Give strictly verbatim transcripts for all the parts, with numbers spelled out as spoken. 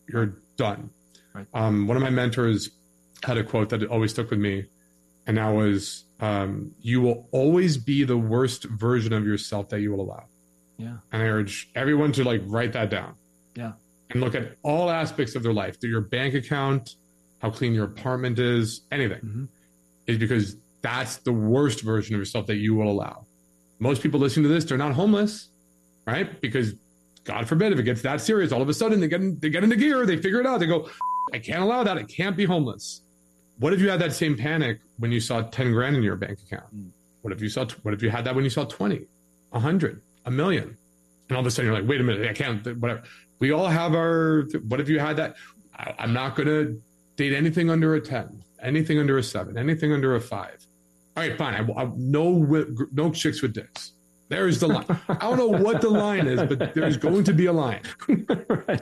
you're done. Right. Um, one of my mentors had a quote that always stuck with me, and that was, um, you will always be the worst version of yourself that you will allow. Yeah. And I urge everyone to like write that down. Yeah. And look at all aspects of their life, through your bank account, how clean your apartment is, anything. Mm-hmm. Is because that's the worst version of yourself that you will allow. Most people listening to this, they're not homeless, right? Because God forbid, if it gets that serious, all of a sudden they get in, they get into gear, they figure it out, they go, I can't allow that, I can't be homeless. What if you had that same panic when you saw ten grand in your bank account? Mm. What if you saw, what if you had that when you saw twenty, a hundred, a million? And all of a sudden you're like, wait a minute, I can't, whatever. We all have our, what if you had that? I, I'm not going to date anything under a ten, anything under a seven, anything under a five. All right, fine. I, I, no, no chicks with dicks. There's the line. I don't know what the line is, but there's going to be a line. Right.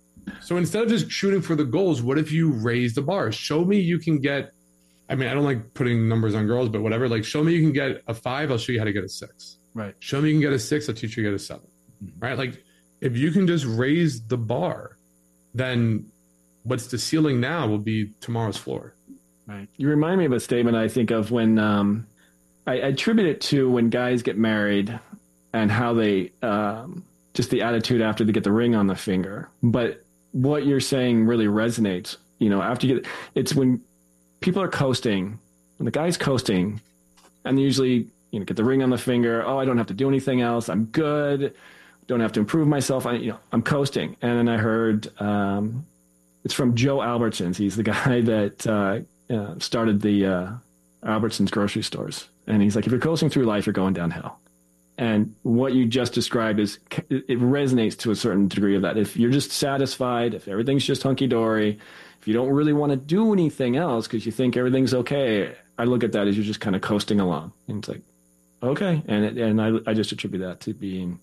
So instead of just shooting for the goals, what if you raise the bar? Show me you can get, I mean, I don't like putting numbers on girls, but whatever. Like, show me you can get a five, I'll show you how to get a six. Right. Show me you can get a six, I'll teach you to get a seven. Mm-hmm. Right? Like, if you can just raise the bar, then what's the ceiling now will be tomorrow's floor. Right. You remind me of a statement I think of when um, I, I attribute it to when guys get married and how they, um, just the attitude after they get the ring on the finger. But what you're saying really resonates. You know, after you get, it's when people are coasting, when the guy's coasting, and they usually, you know, get the ring on the finger. Oh, I don't have to do anything else. I'm good. Don't have to improve myself. I, you know, I'm coasting. And then I heard, um, it's from Joe Albertsons. He's the guy that uh, uh, started the uh, Albertsons grocery stores. And he's like, if you're coasting through life, you're going downhill. And what you just described is, it resonates to a certain degree of that. If you're just satisfied, if everything's just hunky-dory, if you don't really want to do anything else because you think everything's okay, I look at that as you're just kind of coasting along. And it's like, okay. And it, and I, I just attribute that to being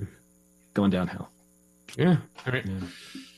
going downhill. Yeah. I mean, yeah.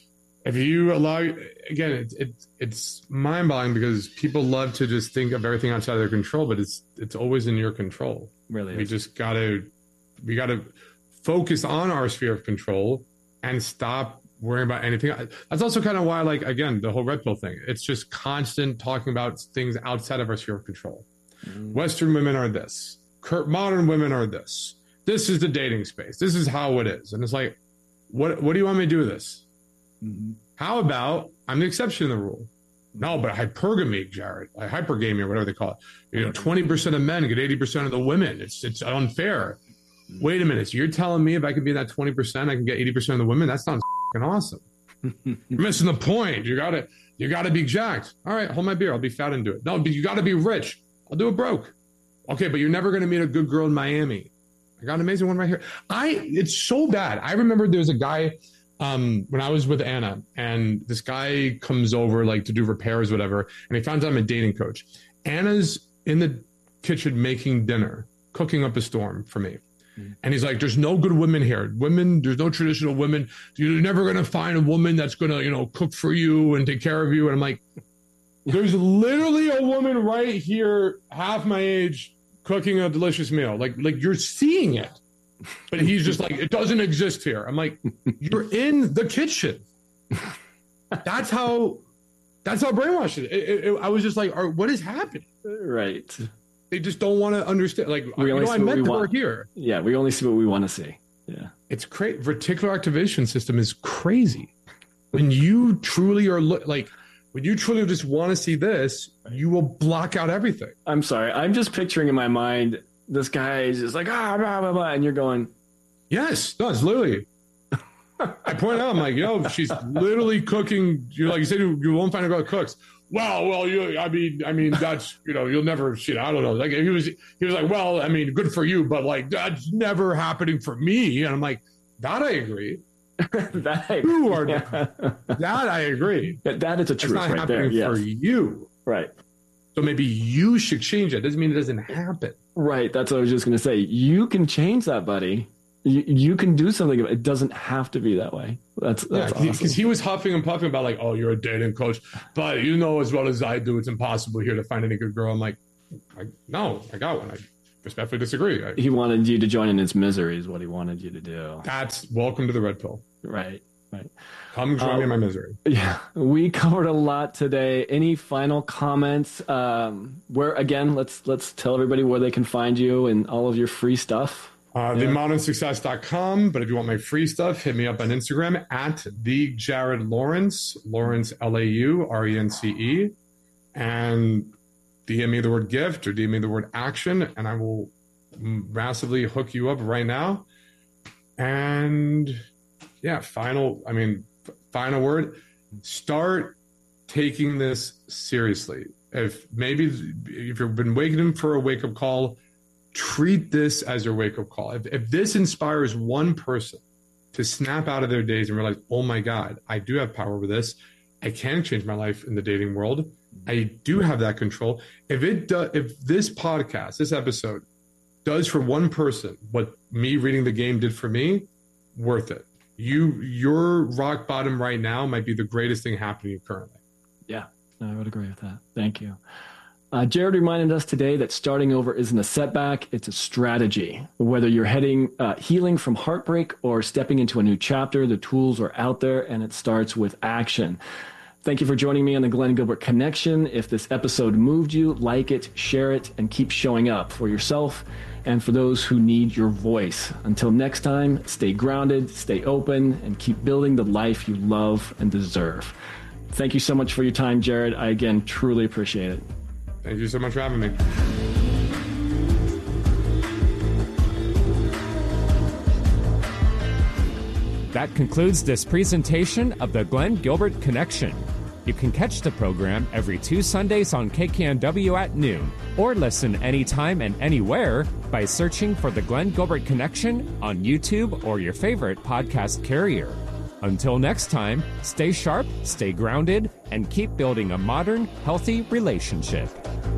If you allow, again, it, it, it's mind-boggling because people love to just think of everything outside of their control, but it's it's always in your control. Really We is. just got to, we got to focus on our sphere of control and stop worrying about anything. That's also kind of why, like, again, the whole red pill thing, it's just constant talking about things outside of our sphere of control. Mm. Western women are this. Modern women are this. This is the dating space. This is how it is. And it's like, what, what do you want me to do with this? Mm-hmm. How about I'm the exception in the rule? No, but hypergamy, Jared, like hypergamy or whatever they call it. You know, twenty percent of men get eighty percent of the women. It's it's unfair. Mm-hmm. Wait a minute. So you're telling me if I can be in that twenty percent, I can get eighty percent of the women? That sounds f***ing awesome. You're missing the point. You gotta you gotta be jacked. All right, hold my beer. I'll be fat and do it. No, but you gotta be rich. I'll do it broke. Okay, but you're never gonna meet a good girl in Miami. I got an amazing one right here. I it's so bad. I remember there's a guy um, when I was with Anna, and this guy comes over like to do repairs, whatever, and he finds out I'm a dating coach. Anna's in the kitchen making dinner, cooking up a storm for me. Mm-hmm. And he's like, there's no good women here. Women, there's no traditional women. You're never going to find a woman that's going to, you know, cook for you and take care of you. And I'm like, there's literally a woman right here, half my age, cooking a delicious meal. Like, like you're seeing it. But he's just like, it doesn't exist here. I'm like, you're in the kitchen. That's how, that's how brainwashed it, it, it I was just like, what is happening? Right. They just don't want to understand. Like, we you know, I meant to want. work here. Yeah, we only see what we want to see. Yeah. It's crazy. Reticular activation system is crazy. When you truly are lo- like, when you truly just want to see this, you will block out everything. I'm sorry. I'm just picturing in my mind, this guy is just like, ah, blah, blah, blah. And you're going, yes, no, it's literally. I point out, I'm like, yo, she's literally cooking. You like you said, you, you won't find a girl that cooks. Well, well, you, I mean, I mean, that's, you know, you'll never, shit, I don't know. Like he was, he was like, well, I mean, good for you, but like, that's never happening for me. And I'm like, that I agree. that I agree. You are, yeah. That I agree. That, that is a truth right happening there. Yes. For you. Right. So maybe you should change it. Doesn't mean it doesn't happen. Right. That's what I was just going to say. You can change that, buddy. You, you can do something. It doesn't have to be that way. That's, that's yeah, because awesome. he was huffing and puffing about like, oh, you're a dating coach, but you know as well as I do, it's impossible here to find any good girl. I'm like, I, no, I got one. I respectfully disagree. I, he wanted you to join in his misery is what he wanted you to do. That's welcome to the red pill. Right. Right. Come join uh, me in my misery. Yeah, we covered a lot today. Any final comments? Um, where again? Let's let's tell everybody where they can find you and all of your free stuff. Uh, yeah. the modern success dot com. But if you want my free stuff, hit me up on Instagram at the Jared Lawrence, Lawrence L A U R E N C E, and D M me the word gift or D M me the word action, and I will massively hook you up right now. And yeah, final. I mean. Final word, start taking this seriously. If maybe if you've been waiting for a wake-up call, treat this as your wake-up call. If, if this inspires one person to snap out of their days and realize, oh my God, I do have power over this. I can change my life in the dating world. I do have that control. If it does, if this podcast, this episode does for one person what me reading the game did for me, worth it. You, your rock bottom right now might be the greatest thing happening to you currently. Yeah, I would agree with that. Thank you. Uh, Jared reminded us today that starting over isn't a setback, it's a strategy. Whether you're heading, uh, healing from heartbreak or stepping into a new chapter, the tools are out there and it starts with action. Thank you for joining me on the Glenn Gilbert Connection. If this episode moved you, like it, share it, and keep showing up for yourself and for those who need your voice. Until next time, stay grounded, stay open, and keep building the life you love and deserve. Thank you so much for your time, Jared. I, again, truly appreciate it. Thank you so much for having me. That concludes this presentation of the Glenn Gilbert Connection. You can catch the program every two Sundays on K K N W at noon, or listen anytime and anywhere by searching for the Glenn Gilbert Connection on YouTube or your favorite podcast carrier. Until next time, stay sharp, stay grounded, and keep building a modern, healthy relationship.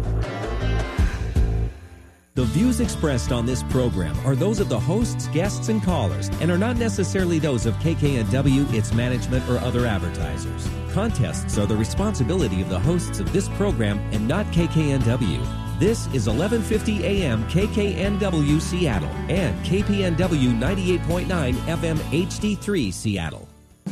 The views expressed on this program are those of the hosts, guests, and callers, and are not necessarily those of K K N W, its management, or other advertisers. Contests are the responsibility of the hosts of this program and not K K N W. This is eleven fifty A M K K N W Seattle and K P N W ninety-eight point nine F M H D three Seattle.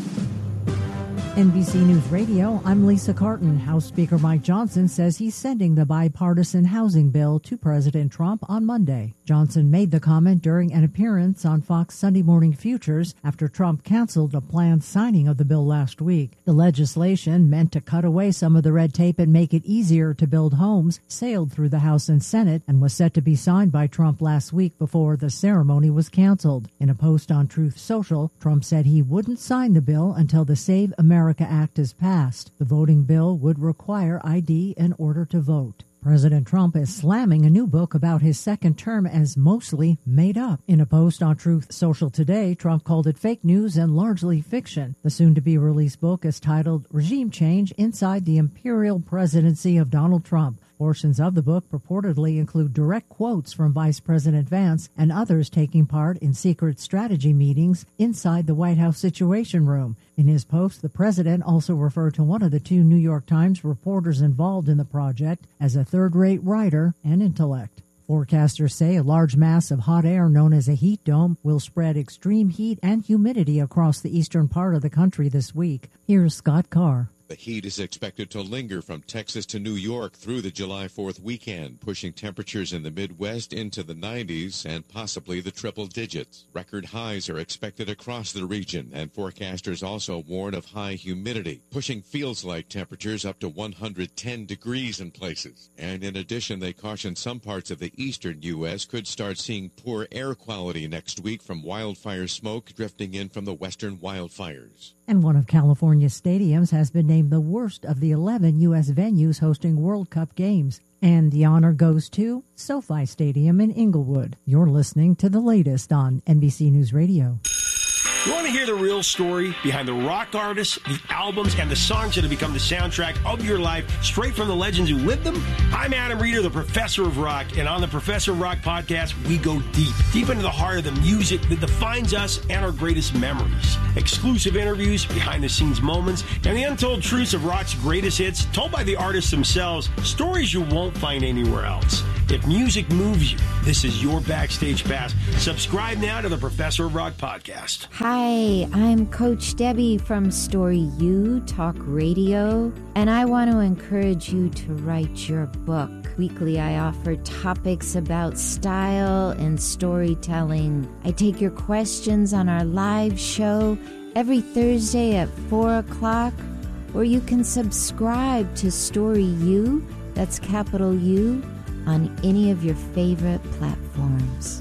N B C News Radio, I'm Lisa Carton. House Speaker Mike Johnson says he's sending the bipartisan housing bill to President Trump on Monday. Johnson made the comment during an appearance on Fox Sunday Morning Futures after Trump canceled a planned signing of the bill last week. The legislation, meant to cut away some of the red tape and make it easier to build homes, sailed through the House and Senate and was set to be signed by Trump last week before the ceremony was canceled. In a post on Truth Social, Trump said he wouldn't sign the bill until the Save America Act is passed. The voting bill would require I D in order to vote. President Trump is slamming a new book about his second term as mostly made up. In a post on Truth Social today, Trump called it fake news and largely fiction. The soon-to-be-released book is titled Regime Change Inside the Imperial Presidency of Donald Trump. Portions of the book purportedly include direct quotes from Vice President Vance and others taking part in secret strategy meetings inside the White House Situation Room. In his post, the president also referred to one of the two New York Times reporters involved in the project as a third-rate writer and intellect. Forecasters say a large mass of hot air known as a heat dome will spread extreme heat and humidity across the eastern part of the country this week. Here's Scott Carr. The heat is expected to linger from Texas to New York through the July fourth weekend, pushing temperatures in the Midwest into the nineties and possibly the triple digits. Record highs are expected across the region, and forecasters also warn of high humidity, pushing feels-like temperatures up to one hundred ten degrees in places. And in addition, they caution some parts of the eastern U S could start seeing poor air quality next week from wildfire smoke drifting in from the western wildfires. And one of California's stadiums has been named the worst of the eleven U S venues hosting World Cup games. And the honor goes to SoFi Stadium in Inglewood. You're listening to the latest on N B C News Radio. You want to hear the real story behind the rock artists, the albums, and the songs that have become the soundtrack of your life, straight from the legends who lived them? I'm Adam Reeder, the Professor of Rock, and on the Professor of Rock podcast, we go deep, deep into the heart of the music that defines us and our greatest memories. Exclusive interviews, behind-the-scenes moments, and the untold truths of rock's greatest hits, told by the artists themselves, stories you won't find anywhere else. If music moves you, this is your Backstage Pass. Subscribe now to the Professor of Rock podcast. Hi, I'm Coach Debbie from Story U Talk Radio, and I want to encourage you to write your book. Weekly, I offer topics about style and storytelling. I take your questions on our live show every Thursday at four o'clock, or you can subscribe to Story U, that's capital U, on any of your favorite platforms.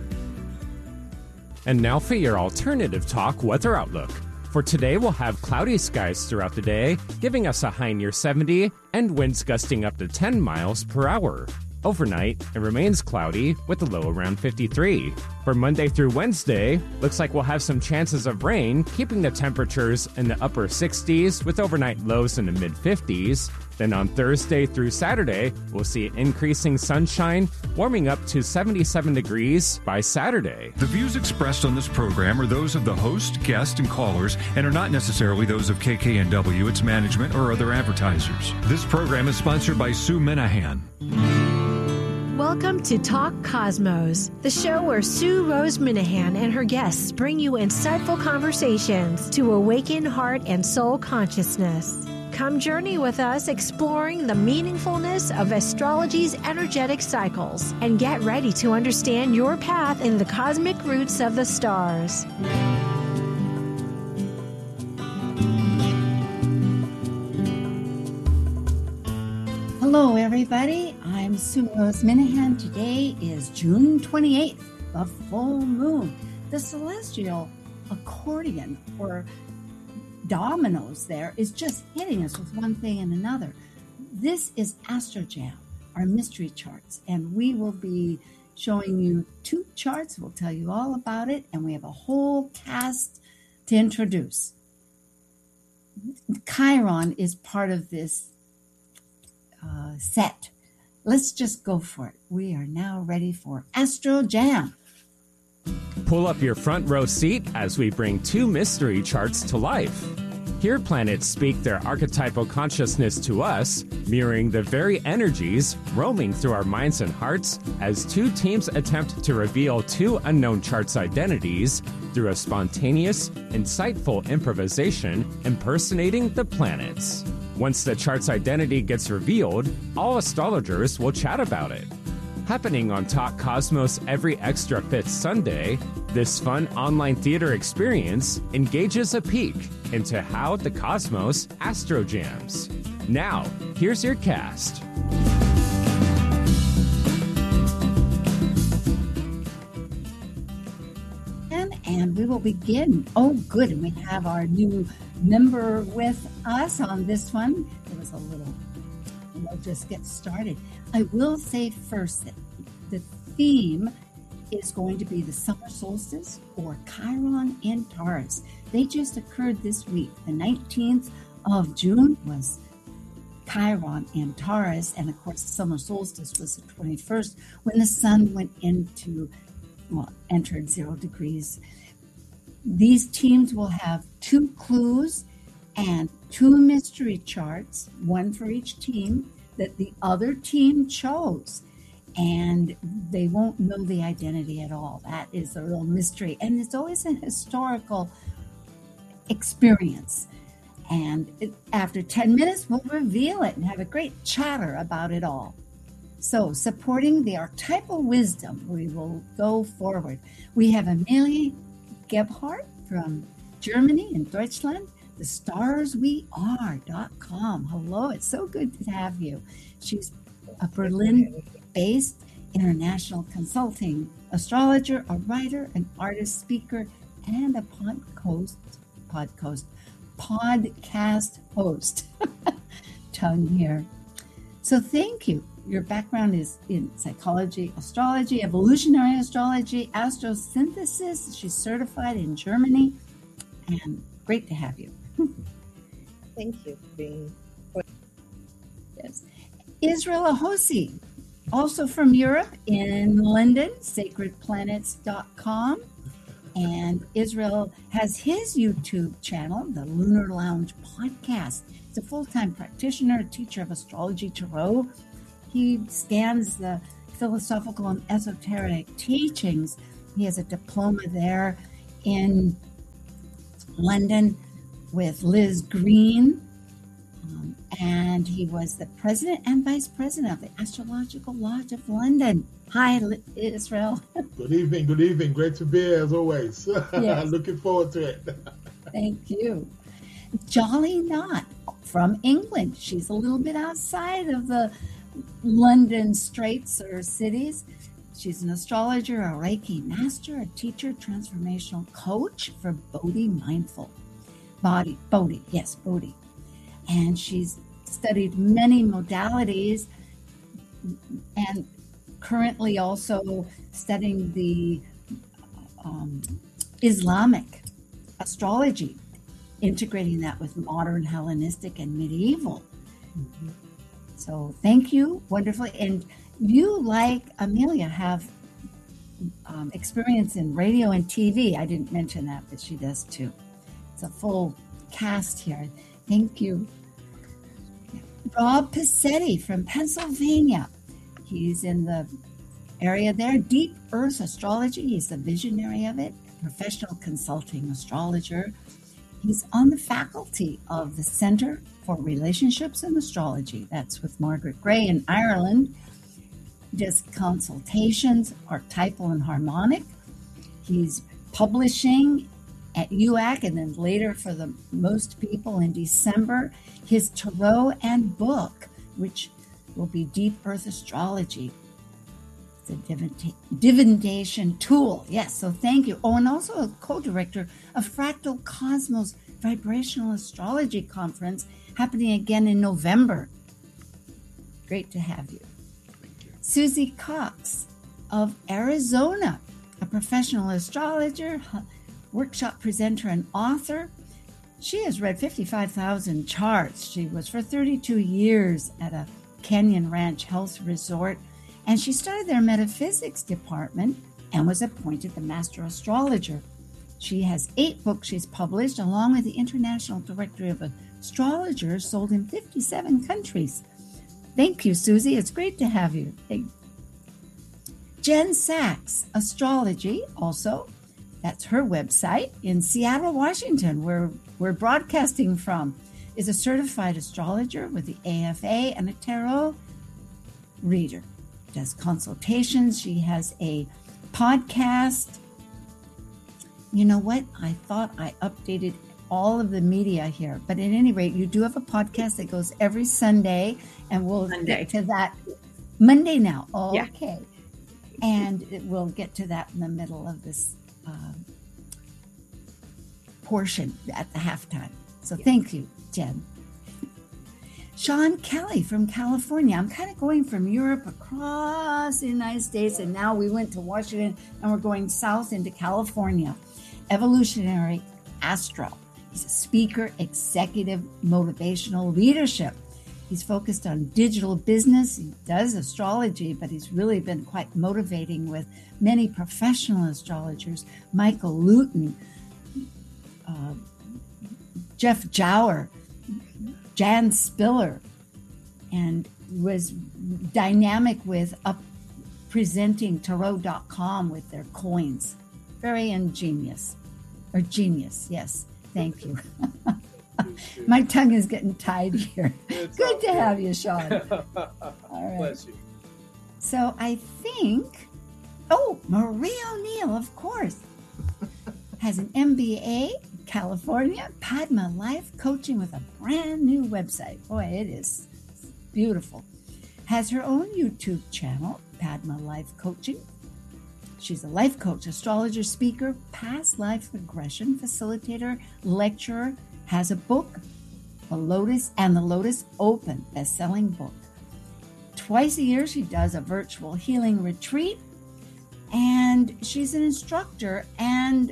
And now for your alternative talk weather outlook. For today, we'll have cloudy skies throughout the day, giving us a high near seventy and winds gusting up to ten miles per hour. Overnight, it remains cloudy with a low around fifty-three. For Monday through Wednesday, looks like we'll have some chances of rain, keeping the temperatures in the upper sixties with overnight lows in the mid fifties. Then on Thursday through Saturday, we'll see increasing sunshine, warming up to seventy-seven degrees by Saturday. The views expressed on this program are those of the host, guest, and callers, and are not necessarily those of K K N W, its management, or other advertisers. This program is sponsored by Sue Minahan. Welcome to Talk Cosmos, the show where Sue Rose Minahan and her guests bring you insightful conversations to awaken heart and soul consciousness. Come journey with us exploring the meaningfulness of astrology's energetic cycles and get ready to understand your path in the cosmic roots of the stars. Hello, everybody. I'm Sue Rose Minahan. Today is June twenty-eighth, the full moon. The celestial accordion, or dominoes there, is just hitting us with one thing and another. This is AstroJam, our mystery charts, and we will be showing you two charts. We'll tell you all about it, and we have a whole cast to introduce. Chiron is part of this uh, set. Let's just go for it. We are now ready for AstroJam. Pull up your front row seat as we bring two mystery charts to life. Here, planets speak their archetypal consciousness to us, mirroring the very energies roaming through our minds and hearts as two teams attempt to reveal two unknown charts' identities through a spontaneous, insightful improvisation impersonating the planets. Once the chart's identity gets revealed, all astrologers will chat about it. Happening on Talk Cosmos every extra fifth Sunday, this fun online theater experience engages a peek into how the cosmos astrojams. Now, here's your cast. And, and we will begin. Oh, good. And we have our new member with us on this one. It was a little, we'll just get started. I will say first that the theme is going to be the summer solstice, or Chiron in Taurus. They just occurred this week. The nineteenth of June was Chiron in Taurus, and of course the summer solstice was the twenty-first, when the sun went into, well, entered zero degrees. These teams will have two clues and two mystery charts, one for each team, that the other team chose, and they won't know the identity at all. That is a real mystery, and it's always a historical experience. And it, after ten minutes, we'll reveal it and have a great chatter about it all. So, supporting the archetypal wisdom, we will go forward. We have Amelie Gebhardt from Germany and Deutschland, the stars we are dot com. Hello, it's so good to have you. She's a Berlin-based international consulting astrologer, a writer, an artist, speaker, and a podcast podcast podcast host. Tongue here. So thank you. Your background is in psychology, astrology, evolutionary astrology, astrosynthesis. She's certified in Germany, and great to have you. Thank you for being yes. Israel Ahosi, also from Europe in London, sacred planets dot com. And Israel has his YouTube channel, the Lunar Lounge Podcast. He's a full-time practitioner, a teacher of astrology tarot. He scans the philosophical and esoteric teachings. He has a diploma there in London with Liz Green. Um, and he was the president and vice president of the Astrological Lodge of London. Hi, Israel. Good evening. Good evening. Great to be here as always. Yes. Looking forward to it. Thank you. Jolly Knott from England. She's a little bit outside of the London straits or cities. She's an astrologer, a Reiki master, a teacher, transformational coach for Bodhi Mindful. Body, Bodhi, yes, Bodhi. And she's studied many modalities and currently also studying the um, Islamic astrology, integrating that with modern Hellenistic and medieval. Mm-hmm. So thank you, wonderfully. And you, like Amelia, have um, experience in radio and T V. I didn't mention that, but she does too. It's a full cast here. Thank you. Rob Passetti from Pennsylvania. He's in the area there. Deep Earth Astrology. He's the visionary of it. Professional consulting astrologer. He's on the faculty of the Center for Relationships and Astrology. That's with Margaret Gray in Ireland. He does consultations, archetypal and harmonic. He's publishing at U A C and then later for the most people in December, his tarot and book, which will be Deep Earth Astrology. It's a divina- divination tool. Yes, so thank you. Oh, and also a co-director of Fractal Cosmos Vibrational Astrology Conference happening again in November. Great to have you. Thank you. Susie Cox of Arizona, a professional astrologer, workshop presenter, and author. She has read fifty-five thousand charts. She was for thirty-two years at a Canyon Ranch Health Resort, and she started their metaphysics department and was appointed the master astrologer. She has eight books she's published, along with the International Directory of Astrologers, sold in fifty-seven countries. Thank you, Susie. It's great to have you. Jen Sachs, Astrology, also. That's her website in Seattle, Washington, where we're broadcasting from, is a certified astrologer with the A F A and a tarot reader. Does consultations. She has a podcast. You know what? I thought I updated all of the media here, but at any rate, you do have a podcast that goes every Sunday, and we'll Monday. get to that Monday now. Oh, Yeah. okay. And it, we'll get to that in the middle of this uh, portion at the halftime. So thank you, Jen. Sean Kelly from California. I'm kind of going from Europe across the United States, and now we went to Washington, and we're going south into California. Evolutionary Astro. He's a speaker, executive, motivational leadership. He's focused on digital business. He does astrology, but he's really been quite motivating with many professional astrologers. Michael Luton, uh, Jeff Jower, Jan Spiller, and was dynamic with up presenting tarot dot com with their coins. Very ingenious, or genius, yes. Thank you. My tongue is getting tied here. It's Good to good. have you, Sean. All right. Bless you. So I think, oh, Marie O'Neill, of course, has an M B A, California, Padma Life Coaching with a brand new website. Boy, it is beautiful. Has her own YouTube channel, Padma Life Coaching. She's a life coach, astrologer, speaker, past life regression facilitator, lecturer, has a book, The Lotus and the Lotus Open, best-selling book. Twice a year, she does a virtual healing retreat, and she's an instructor and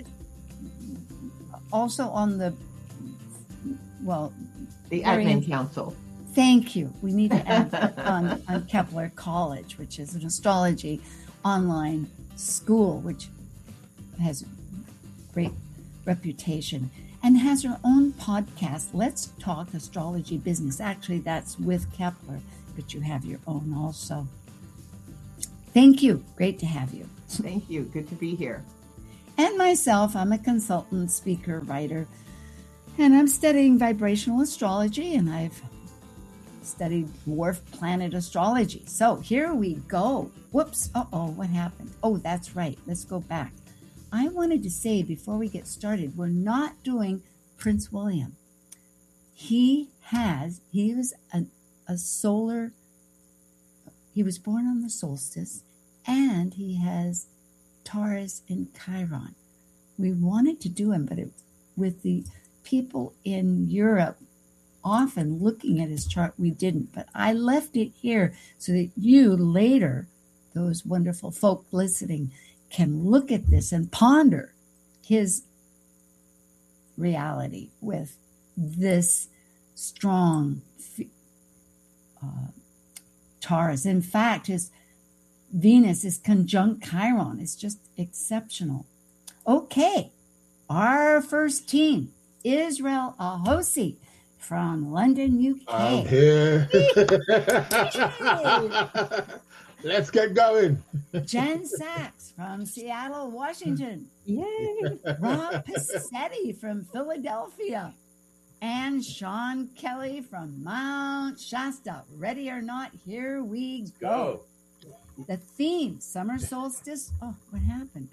also on the, well, The very- admin council. Thank you. We need to add that on, on Kepler College, which is an astrology online school, which has great reputation, and has her own podcast, Let's Talk Astrology Business. Actually, that's with Kepler, but you have your own also. Thank you. Great to have you. Thank you. Good to be here. And myself, I'm a consultant, speaker, writer, and I'm studying vibrational astrology, and I've studied dwarf planet astrology. So here we go. Whoops. Uh-oh, what happened? Oh, that's right. Let's go back. I wanted to say before we get started, we're not doing Prince William. He has, he was a, a solar, he was born on the solstice, and he has Taurus and Chiron. We wanted to do him, but it, with the people in Europe often looking at his chart, we didn't. But I left it here so that you later, those wonderful folk listening, can look at this and ponder his reality with this strong uh, Taurus. In fact, his Venus is conjunct Chiron. It's just exceptional. Okay, our first team, Israel Ahosi from London, U K. I'm here. Let's get going. Jen Sachs from Seattle, Washington. Yay. Rob Passetti from Philadelphia. And Sean Kelly from Mount Shasta. Ready or not, here we go. go. The theme, summer solstice. Oh, what happened?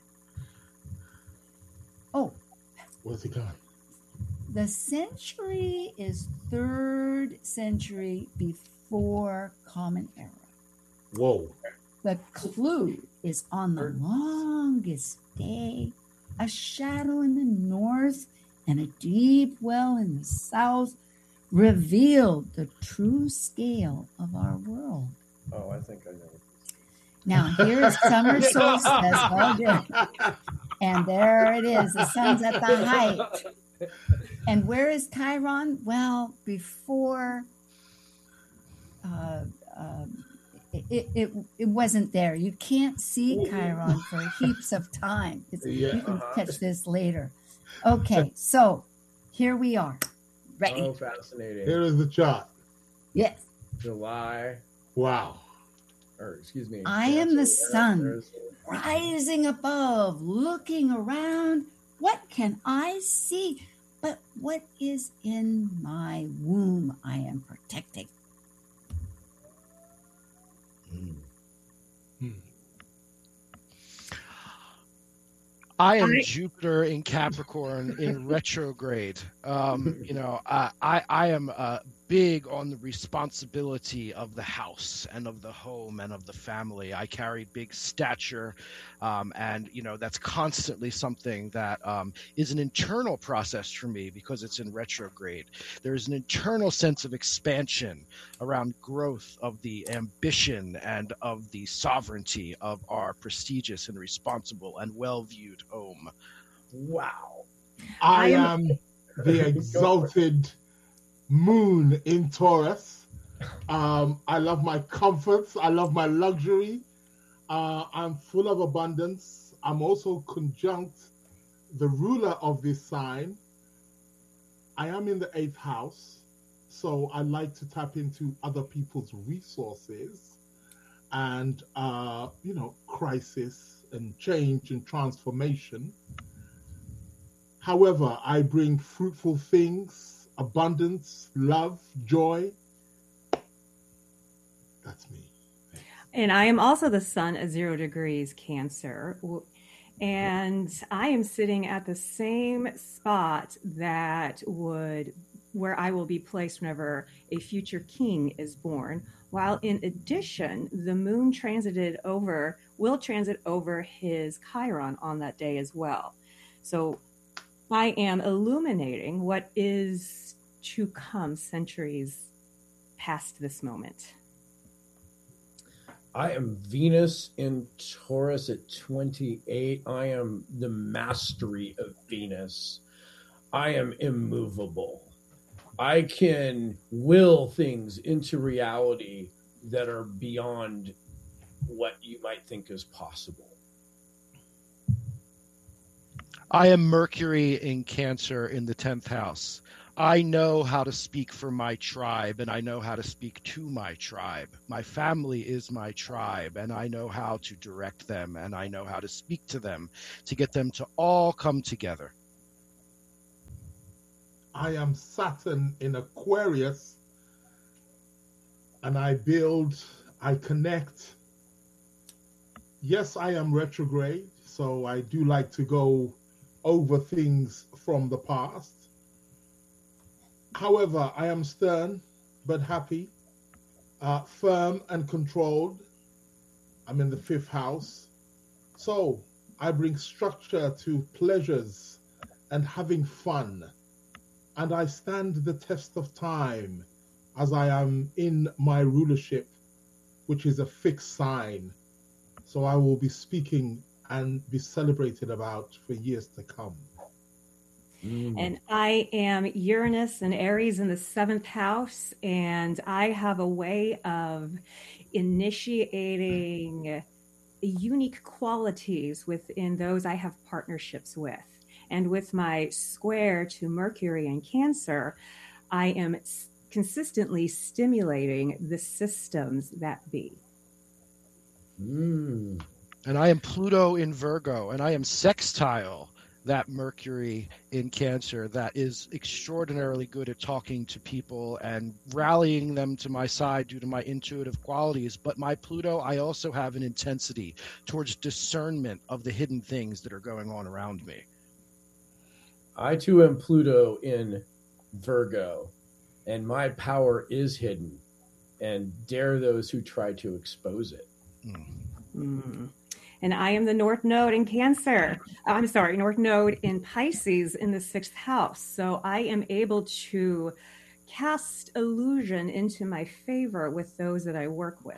Oh. Where's he gone? The century is third century before Common Era. Whoa. The clue is on the longest day, a shadow in the north and a deep well in the south revealed the true scale of our world. Oh, I think I know. Now, here's summer solstice. Well done. And there it is. The sun's at the height. And where is Chiron? Well, before uh, uh, it, it it wasn't there. You can't see Chiron for heaps of time. It's, yeah. You can catch this later. Okay, so here we are. Ready? Oh, fascinating. Here is the chart. Yes. July. Wow. Or excuse me. I am the sun, rising above, looking around. What can I see? But what is in my womb I am protecting? Hmm. Hmm. I am Jupiter in Capricorn in retrograde. Um, you know, I, I, I am uh, big on the responsibility of the house and of the home and of the family. I carry big stature, um, and, you know, that's constantly something that um, is an internal process for me because it's in retrograde. There's an internal sense of expansion around growth of the ambition and of the sovereignty of our prestigious and responsible and well-viewed home. Wow. I am the exalted moon in Taurus. Um, I love my comforts. I love my luxury. Uh, I'm full of abundance. I'm also conjunct the ruler of this sign. I am in the eighth house, so I like to tap into other people's resources and, uh, you know, crisis and change and transformation. However, I bring fruitful things, abundance, love, joy. That's me. And I am also the sun at zero degrees Cancer. And I am sitting at the same spot that would, where I will be placed whenever a future king is born. While in addition, the moon transited over, will transit over his Chiron on that day as well. So I am illuminating what is to come centuries past this moment. I am Venus in Taurus at twenty-eight. I am the mastery of Venus. I am immovable. I can will things into reality that are beyond what you might think is possible. I am Mercury in Cancer in the tenth house. I know how to speak for my tribe, and I know how to speak to my tribe. My family is my tribe, and I know how to direct them, and I know how to speak to them to get them to all come together. I am Saturn in Aquarius, and I build, I connect. Yes, I am retrograde, so I do like to go over things from the past. However, I am stern but happy, uh, firm and controlled. I'm in the fifth house. So I bring structure to pleasures and having fun. And I stand the test of time as I am in my rulership, which is a fixed sign. So I will be speaking and be celebrated about for years to come. Mm. And I am Uranus and Aries in the seventh house, and I have a way of initiating unique qualities within those I have partnerships with. And with my square to Mercury in Cancer, I am s- consistently stimulating the systems that be. Mm. And I am Pluto in Virgo, and I am sextile that Mercury in Cancer that is extraordinarily good at talking to people and rallying them to my side due to my intuitive qualities. But my Pluto, I also have an intensity towards discernment of the hidden things that are going on around me. I too am Pluto in Virgo, and my power is hidden, and dare those who try to expose it. Mm. Mm. And I am the North Node in Cancer. I'm sorry, North Node in Pisces in the sixth house. So I am able to cast illusion into my favor with those that I work with.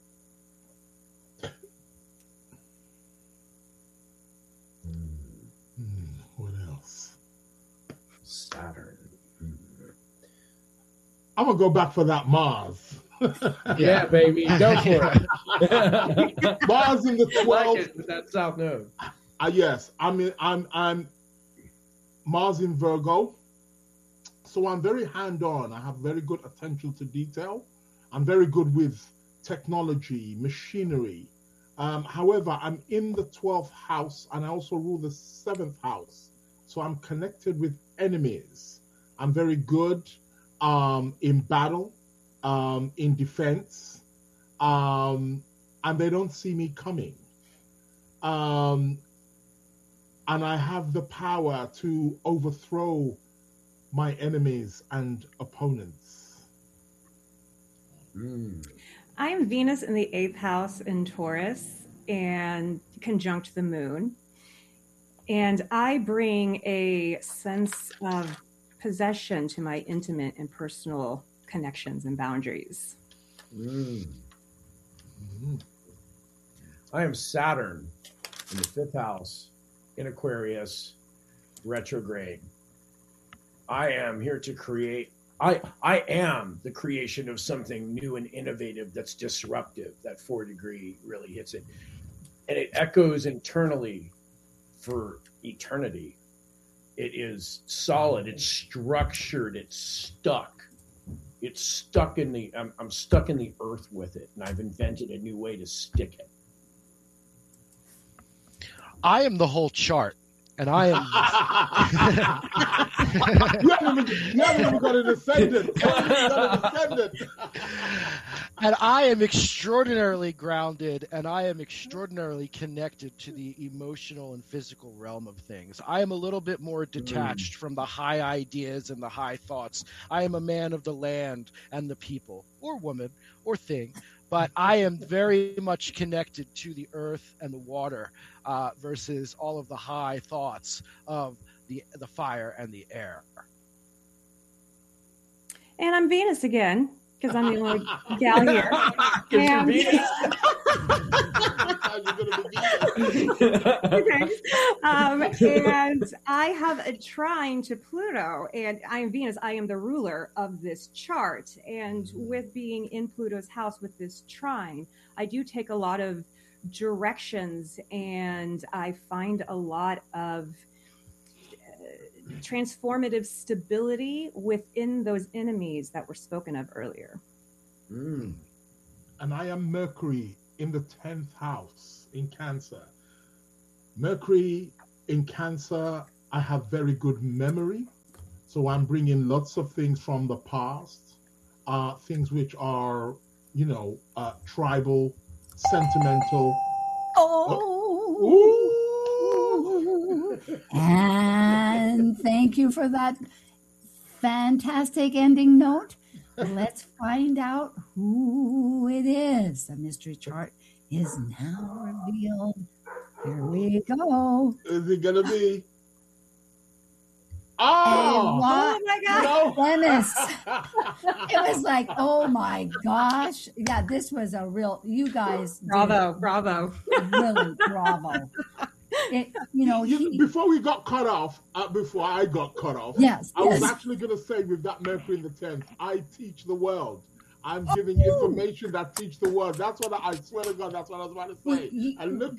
Mm, what else? Saturn. Mm. I'm going to go back for that Mars. Yeah, baby, go for it. Mars in the twelfth. Like that South Node. Uh, yes, I'm in, I'm I'm Mars in Virgo, so I'm very hand-on. I have very good attention to detail. I'm very good with technology, machinery. Um, however, I'm in the twelfth house, and I also rule the seventh house, so I'm connected with enemies. I'm very good um, in battle. Um, in defense, um, and they don't see me coming. Um, and I have the power to overthrow my enemies and opponents. Mm. I am Venus in the eighth house in Taurus and conjunct the moon. And I bring a sense of possession to my intimate and personal connections and boundaries. Mm. Mm-hmm. I am Saturn in the fifth house in Aquarius retrograde. I am here to create. I I am the creation of something new and innovative that's disruptive. That four degree really hits it. And it echoes internally for eternity. It is solid, it's structured, it's stuck. It's stuck in the, I'm, I'm stuck in the earth with it, and I've invented a new way to stick it. I am the whole chart, and I am. you, haven't even, you haven't even got an ascendant. You haven't even got an ascendant. And I am extraordinarily grounded, and I am extraordinarily connected to the emotional and physical realm of things. I am a little bit more detached mm. from the high ideas and the high thoughts. I am a man of the land and the people, or woman, or thing. But I am very much connected to the earth and the water uh, versus all of the high thoughts of the the fire and the air. And I'm Venus again, because I'm the only gal here. And... okay. um, and I have a trine to Pluto, and I am Venus. I am the ruler of this chart. And with being in Pluto's house with this trine, I do take a lot of directions, and I find a lot of transformative stability within those enemies that were spoken of earlier. Mm. And I am Mercury in the tenth house in Cancer. Mercury in Cancer, I have very good memory. So I'm bringing lots of things from the past, uh, things which are, you know, uh, tribal, sentimental. Oh. And thank you for that fantastic ending note. Let's find out who it is. The mystery chart is now revealed. Here we go. Is it going to be? Oh, oh my God, no. Dennis. It was like, oh my gosh. Yeah, this was a real, you guys. Bravo, bravo. Really, bravo. It, you know, you, he, before we got cut off, uh, before I got cut off, yes, I yes. was actually going to say with that Mercury in the tenth, I teach the world. I'm giving oh. information that teach the world. That's what I, I swear to God, that's what I was about to say. You, and look,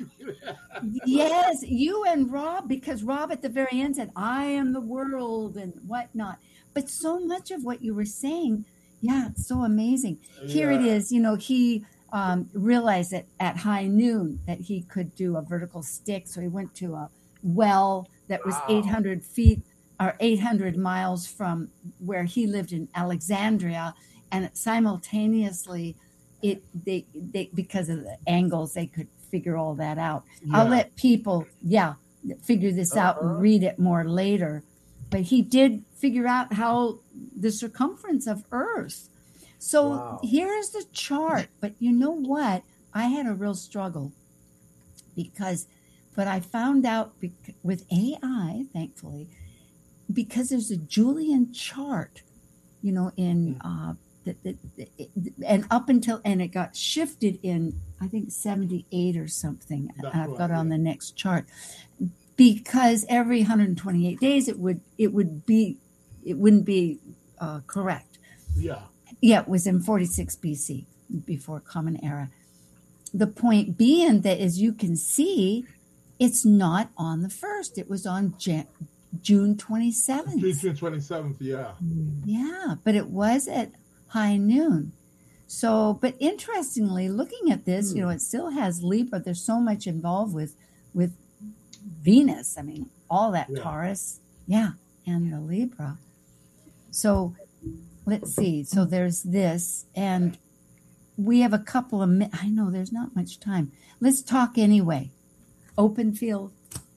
yes, you and Rob, because Rob at the very end said, I am the world and whatnot. But so much of what you were saying, yeah, it's so amazing. Yeah. Here it is, you know, he um, realized that at high noon that he could do a vertical stick. So he went to a well that was wow. eight hundred feet or eight hundred miles from where he lived in Alexandria. And simultaneously, it they they because of the angles, they could figure all that out. Yeah. I'll let people, yeah, figure this uh-huh. out and read it more later. But he did figure out how the circumference of Earth. So wow. here's the chart. But you know what? I had a real struggle because, but I found out bec- with A I, thankfully, because there's a Julian chart, you know, in. Uh, That, that, that, and up until, and it got shifted in, I think, seventy-eight or something. That's I've got right, on yeah. the next chart. Because every one hundred twenty-eight days, it would, it would be, it wouldn't be uh, correct. Yeah. Yeah, it was in forty-six B C, before Common Era. The point being that, as you can see, it's not on the first. It was on Jan- June twenty-seventh. June twenty-seventh, yeah. Yeah, but it was at high noon. So, but interestingly, looking at this, mm. you know, it still has Libra. There's so much involved with with Venus. I mean, all that yeah. Taurus, yeah, and the Libra. So, let's see. So there's this, and we have a couple of. Mi- I know there's not much time. Let's talk anyway. Open field.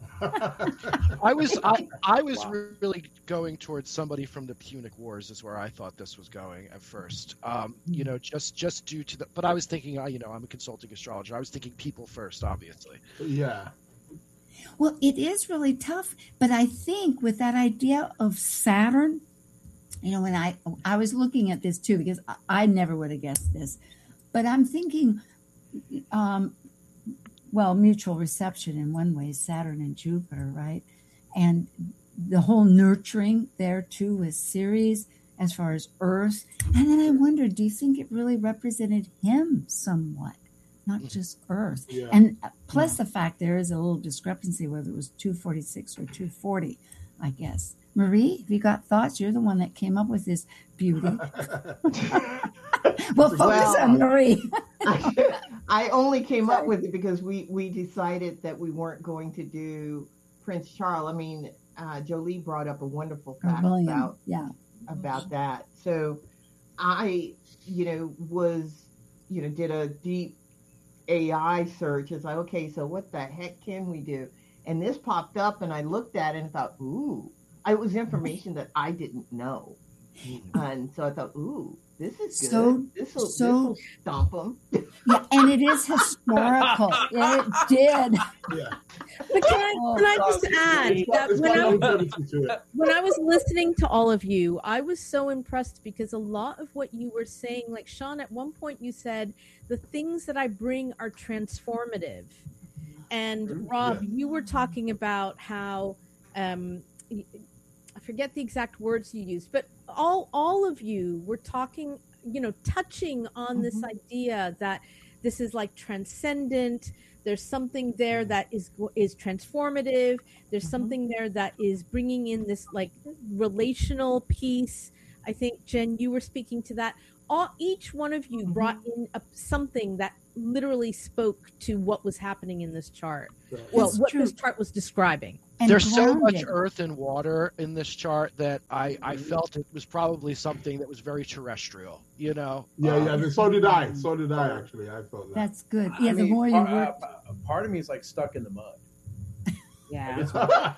I was I, I was wow. really going towards somebody from the Punic Wars is where I thought this was going at first. Um, you know, just just due to the. But I was thinking, you know, I'm a consulting astrologer. I was thinking people first, obviously. Yeah. Well, it is really tough, but I think with that idea of Saturn, you know, when I I was looking at this too because I, I never would have guessed this, but I'm thinking. Um, Well, mutual reception in one way, Saturn and Jupiter, right? And the whole nurturing there too with Ceres as far as Earth. And then I wondered, do you think it really represented him somewhat, not just Earth? Yeah. And plus yeah. the fact there is a little discrepancy whether it was two forty-six or two forty, I guess. Marie, have you got thoughts? You're the one that came up with this beauty. Well, focus well, on Marie. I, I only came up with it because we, we decided that we weren't going to do Prince Charles. I mean, uh, Jolie brought up a wonderful fact oh, about yeah. about that. So I, you know, was, you know, did a deep A I search. It's like, okay, so what the heck can we do? And this popped up and I looked at it and thought, ooh, it was information that I didn't know. And so I thought, ooh, this is good. So, this will so, stomp them. Yeah, and it is historical. It did. Yeah. But can I, can I just add that when I, was, when I was listening to all of you, I was so impressed because a lot of what you were saying, like Sean, at one point you said, the things that I bring are transformative. And Rob, yeah. you were talking about how, um, I forget the exact words you used, but all all of you were talking, you know, touching on mm-hmm. this idea that this is like transcendent. There's something there that is is transformative. There's something there that is bringing in this like relational piece. I think, Jen, you were speaking to that. All, each one of you brought in a, something that literally spoke to what was happening in this chart. Well, It's what true. this chart was describing. There's so much earth and water in this chart that I, I felt it was probably something that was very terrestrial, you know? Yeah, Um, yeah. So did I. So did I, actually. I felt that. That's good. I Yeah, the mean, more you part, work. uh, part of me is like stuck in the mud. Yeah.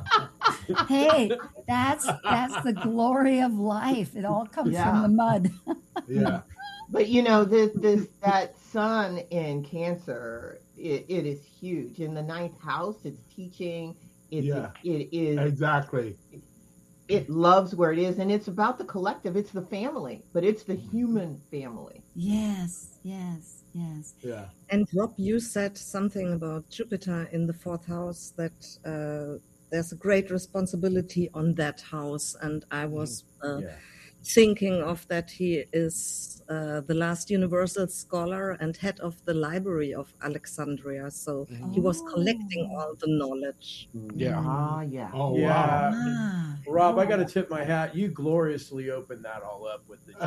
Hey, that's that's the glory of life. It all comes Yeah. from the mud. Yeah. But you know, this this that sun in Cancer, it, it is huge. In the ninth house, it's teaching. It's Yeah. it is Exactly. it loves where it is, and it's about the collective. It's the family, but it's the human family. Yes, yes, yes. Yeah. And Rob, you said something about Jupiter in the fourth house, that uh, there's a great responsibility on that house. And I was uh, Yeah. thinking of that he is uh, the last universal scholar and head of the library of Alexandria. So he was collecting all the knowledge. Yeah. Ah, yeah. Oh, yeah. Ah, Rob, I got to tip my hat. You gloriously opened that all up with the.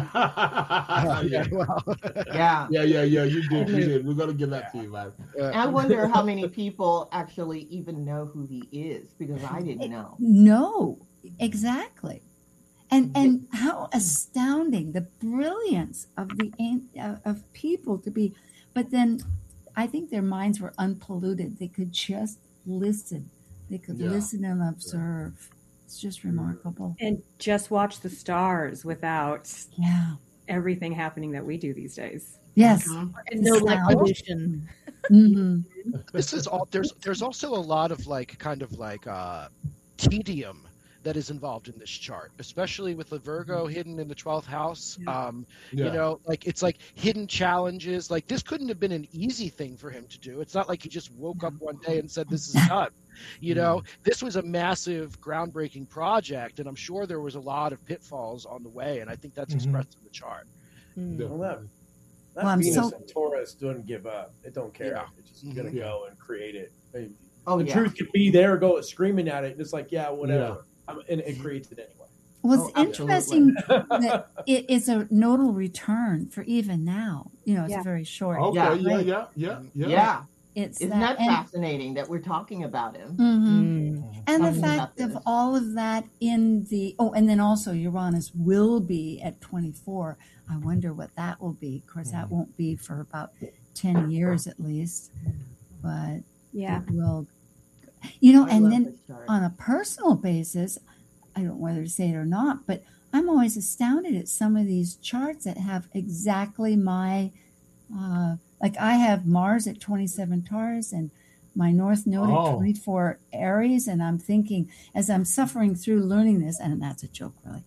yeah. Yeah. Yeah, yeah, yeah. You did. You did. We're gonna give that to you, man. And I wonder how many people actually even know who he is, because I didn't know. No, exactly. And and how astounding the brilliance of the an- uh, of people to be, but then I think their minds were unpolluted. They could just listen. They could Yeah. listen and observe. It's just remarkable. And just watch the stars without Yeah. everything happening that we do these days. Yes. And no light Sound. pollution. hmm This is all there's there's also a lot of like kind of like uh tedium that is involved in this chart, especially with the Virgo hidden in the twelfth house. Um, Yeah. You know, like it's like hidden challenges. Like this couldn't have been an easy thing for him to do. It's not like he just woke up one day and said, this is done. You know, this was a massive groundbreaking project, and I'm sure there was a lot of pitfalls on the way. And I think that's expressed in the chart. Well, that, that Well, I'm Venus so- and Taurus don't give up. It don't care. Yeah. It's just gonna go and create it. I mean, Oh, the yeah. truth could be there, go screaming at it, and it's like, yeah, whatever. Um, and it creates it anyway. Well, it's Oh, interesting that it is a nodal return for even now. You know, it's Yeah. very short. Okay. Yeah. Yeah. Right. Yeah. Yeah. Yeah. Yeah. It's Isn't that and- fascinating that we're talking about him? Mhm. And the Talking fact about of this. all of that in the oh, and then also Uranus will be at twenty-four. I wonder what that will be. Of course, that won't be for about ten years at least, but Yeah. it will. You know, I and love then this chart. on a personal basis, I don't know whether to say it or not, but I'm always astounded at some of these charts that have exactly my, uh, like I have Mars at twenty-seven Taurus and my North Node Oh. at twenty-four Aries. And I'm thinking, as I'm suffering through learning this, and that's a joke really,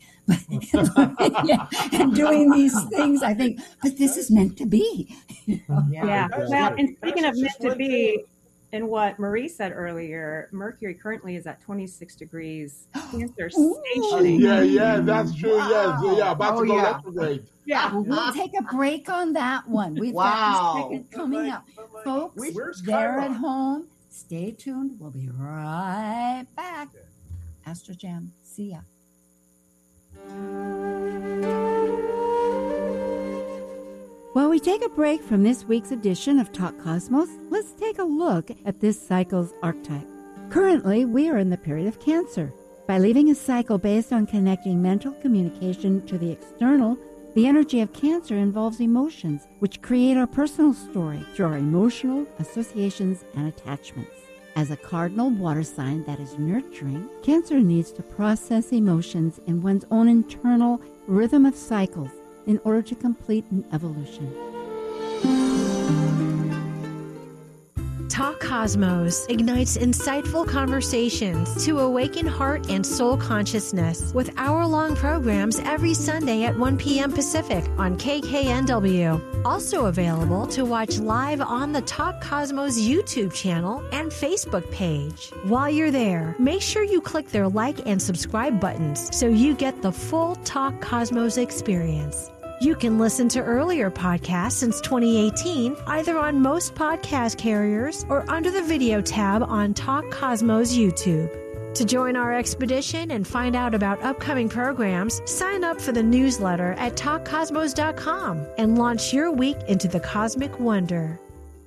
but yeah, and doing these things, I think, but this is meant to be. You know? Yeah. That's Well, right. and speaking That's of meant just to one be, thing. and what Marie said earlier, Mercury currently is at twenty-six degrees Cancer Ooh. stationing. Yeah. Yeah. That's true. Wow. Yes. Yeah. About Oh, to go yeah. retrograde. Yeah. Well, we'll take a break on that one. We've Wow. got this second coming up. Folks, Where's there at Chiron? home, stay tuned. We'll be right back. Astro Jam. See ya. While we take a break from this week's edition of Talk Cosmos, let's take a look at this cycle's archetype. Currently, we are in the period of Cancer. By leaving a cycle based on connecting mental communication to the external, the energy of Cancer involves emotions, which create our personal story through our emotional associations and attachments. As a cardinal water sign that is nurturing, Cancer needs to process emotions in one's own internal rhythm of cycles in order to complete an evolution. Talk Cosmos ignites insightful conversations to awaken heart and soul consciousness with hour-long programs every Sunday at one p.m. Pacific on K K N W. Also available to watch live on the Talk Cosmos YouTube channel and Facebook page. While you're there, make sure you click their like and subscribe buttons so you get the full Talk Cosmos experience. You can listen to earlier podcasts since twenty eighteen, either on most podcast carriers or under the video tab on Talk Cosmos YouTube. To join our expedition and find out about upcoming programs, sign up for the newsletter at talk cosmos dot com and launch your week into the cosmic wonder.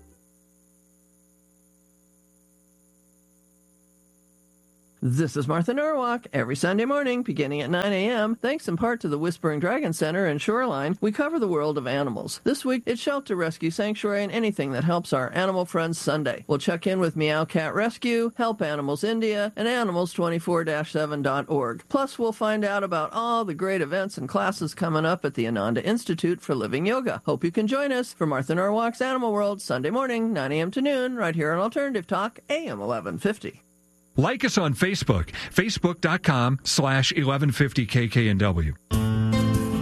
This is Martha Norwalk. Every Sunday morning, beginning at nine a.m., thanks in part to the Whispering Dragon Center in Shoreline, we cover the world of animals. This week, it's Shelter Rescue Sanctuary and anything that helps our animal friends Sunday. We'll check in with Meow Cat Rescue, Help Animals India, and animals twenty-four dash seven dot org. Plus, we'll find out about all the great events and classes coming up at the Ananda Institute for Living Yoga. Hope you can join us for Martha Norwalk's Animal World, Sunday morning, nine a.m. to noon, right here on Alternative Talk, A M eleven fifty. Like us on Facebook, facebook dot com slash eleven fifty K K N W.